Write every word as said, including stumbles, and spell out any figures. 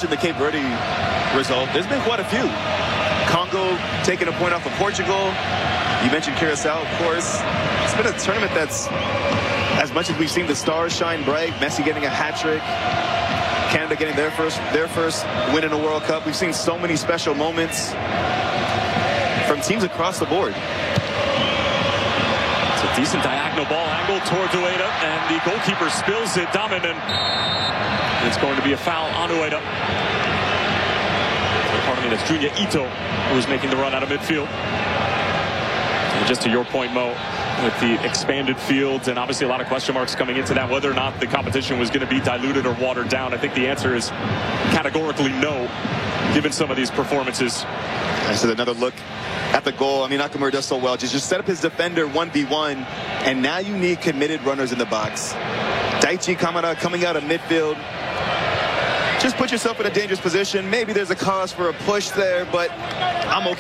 mentioned the Cape Verde result. There's been quite a few. Congo taking a point off of Portugal. You mentioned Curacao, of course. It's been a tournament that's, as much as we've seen the stars shine bright, Messi getting a hat trick, Canada getting their first their first win in a World Cup. We've seen so many special moments from teams across the board. It's a decent diagonal ball angle towards Ueda, and the goalkeeper spills it. Dominant. It's going to be a foul on Ueda. Pardon me, that's Junya Ito who was making the run out of midfield. And just to your point, Mo, with the expanded fields and obviously a lot of question marks coming into that, whether or not the competition was going to be diluted or watered down, I think the answer is categorically no, given some of these performances. This is another look at the goal. I mean, Nakamura does so well. Just, just set up his defender one v one, and now you need committed runners in the box. Daichi Kamada coming out of midfield. Just put yourself in a dangerous position. Maybe there's a cause for a push there, but I'm okay.